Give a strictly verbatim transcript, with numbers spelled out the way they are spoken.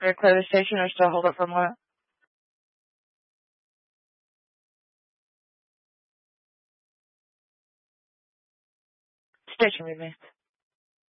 Should I clear the station or still hold it for a moment? Station remains.